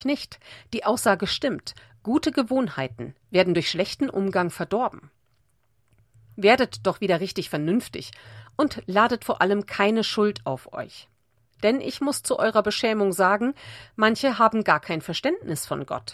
nicht. Die Aussage stimmt. Gute Gewohnheiten werden durch schlechten Umgang verdorben. Werdet doch wieder richtig vernünftig und ladet vor allem keine Schuld auf euch. Denn ich muss zu eurer Beschämung sagen, manche haben gar kein Verständnis von Gott.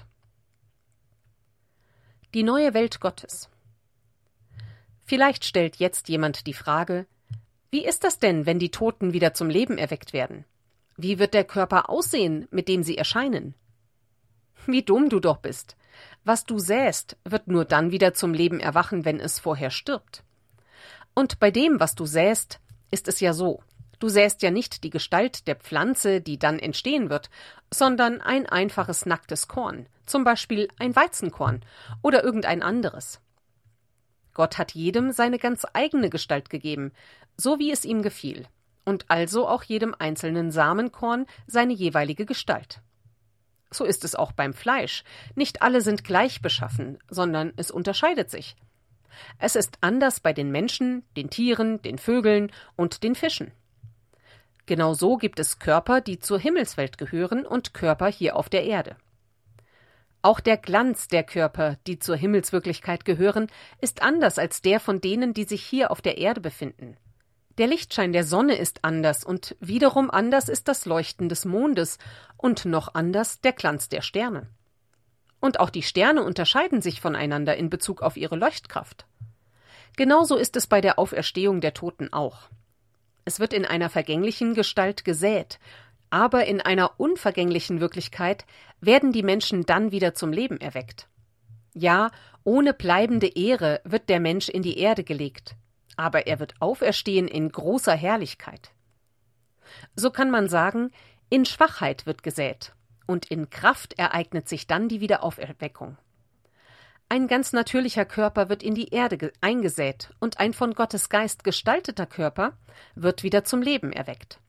Die neue Welt Gottes. Vielleicht stellt jetzt jemand die Frage: Wie ist das denn, wenn die Toten wieder zum Leben erweckt werden? Wie wird der Körper aussehen, mit dem sie erscheinen? Wie dumm du doch bist. Was du säst, wird nur dann wieder zum Leben erwachen, wenn es vorher stirbt. Und bei dem, was du säst, ist es ja so: Du säst ja nicht die Gestalt der Pflanze, die dann entstehen wird, sondern ein einfaches nacktes Korn, zum Beispiel ein Weizenkorn oder irgendein anderes. Gott hat jedem seine ganz eigene Gestalt gegeben, so wie es ihm gefiel, und also auch jedem einzelnen Samenkorn seine jeweilige Gestalt. So ist es auch beim Fleisch. Nicht alle sind gleich beschaffen, sondern es unterscheidet sich. Es ist anders bei den Menschen, den Tieren, den Vögeln und den Fischen. Genauso gibt es Körper, die zur Himmelswelt gehören, und Körper hier auf der Erde. Auch der Glanz der Körper, die zur Himmelswirklichkeit gehören, ist anders als der von denen, die sich hier auf der Erde befinden. Der Lichtschein der Sonne ist anders und wiederum anders ist das Leuchten des Mondes und noch anders der Glanz der Sterne. Und auch die Sterne unterscheiden sich voneinander in Bezug auf ihre Leuchtkraft. Genauso ist es bei der Auferstehung der Toten auch. Es wird in einer vergänglichen Gestalt gesät, aber in einer unvergänglichen Wirklichkeit werden die Menschen dann wieder zum Leben erweckt. Ja, ohne bleibende Ehre wird der Mensch in die Erde gelegt, aber er wird auferstehen in großer Herrlichkeit. So kann man sagen, in Schwachheit wird gesät, und in Kraft ereignet sich dann die Wiederauferweckung. Ein ganz natürlicher Körper wird in die Erde eingesät und ein von Gottes Geist gestalteter Körper wird wieder zum Leben erweckt.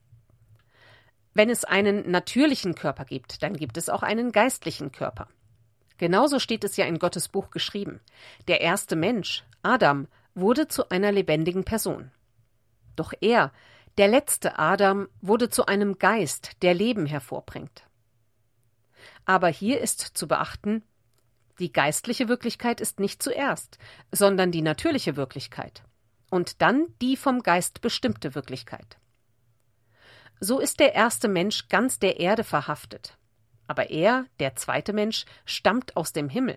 Wenn es einen natürlichen Körper gibt, dann gibt es auch einen geistlichen Körper. Genauso steht es ja in Gottes Buch geschrieben. Der erste Mensch, Adam, wurde zu einer lebendigen Person. Doch er, der letzte Adam, wurde zu einem Geist, der Leben hervorbringt. Aber hier ist zu beachten, die geistliche Wirklichkeit ist nicht zuerst, sondern die natürliche Wirklichkeit und dann die vom Geist bestimmte Wirklichkeit. So ist der erste Mensch ganz der Erde verhaftet, aber er, der zweite Mensch, stammt aus dem Himmel.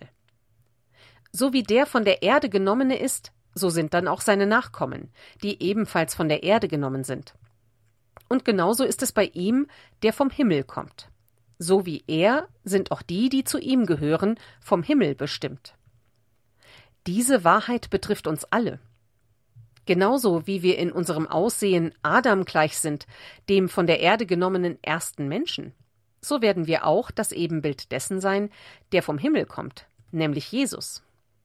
So wie der von der Erde genommene ist, so sind dann auch seine Nachkommen, die ebenfalls von der Erde genommen sind. Und genauso ist es bei ihm, der vom Himmel kommt. So wie er sind auch die, die zu ihm gehören, vom Himmel bestimmt. Diese Wahrheit betrifft uns alle. Genauso wie wir in unserem Aussehen Adam gleich sind, dem von der Erde genommenen ersten Menschen, so werden wir auch das Ebenbild dessen sein, der vom Himmel kommt, nämlich Jesus.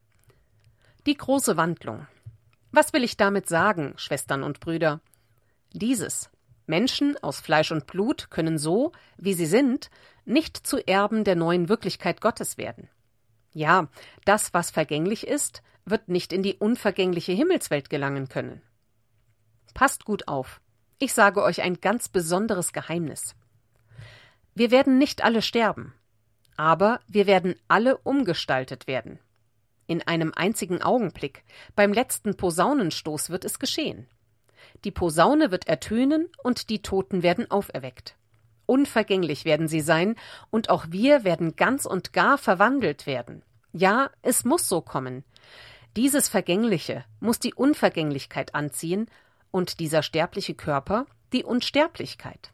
Die große Wandlung. Was will ich damit sagen, Schwestern und Brüder? Dieses: Menschen aus Fleisch und Blut können so, wie sie sind, nicht zu Erben der neuen Wirklichkeit Gottes werden. Ja, das, was vergänglich ist, wird nicht in die unvergängliche Himmelswelt gelangen können. Passt gut auf. Ich sage euch ein ganz besonderes Geheimnis. Wir werden nicht alle sterben, aber wir werden alle umgestaltet werden. In einem einzigen Augenblick, beim letzten Posaunenstoß wird es geschehen. Die Posaune wird ertönen und die Toten werden auferweckt. Unvergänglich werden sie sein und auch wir werden ganz und gar verwandelt werden. Ja, es muss so kommen. Dieses Vergängliche muss die Unvergänglichkeit anziehen und dieser sterbliche Körper die Unsterblichkeit.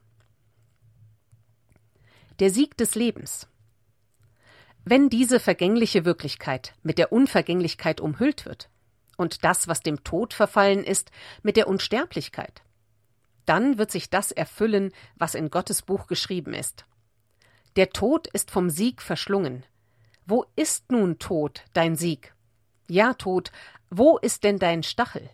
Der Sieg des Lebens. Wenn diese vergängliche Wirklichkeit mit der Unvergänglichkeit umhüllt wird und das, was dem Tod verfallen ist, mit der Unsterblichkeit, dann wird sich das erfüllen, was in Gottes Buch geschrieben ist. Der Tod ist vom Sieg verschlungen. Wo ist nun, Tod, dein Sieg? Ja, Tod, wo ist denn dein Stachel?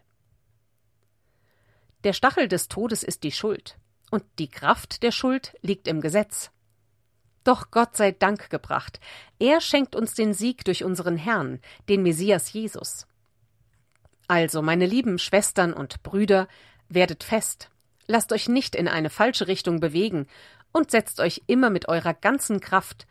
Der Stachel des Todes ist die Schuld, und die Kraft der Schuld liegt im Gesetz. Doch Gott sei Dank gebracht, er schenkt uns den Sieg durch unseren Herrn, den Messias Jesus. Also, meine lieben Schwestern und Brüder, werdet fest, lasst euch nicht in eine falsche Richtung bewegen und setzt euch immer mit eurer ganzen Kraft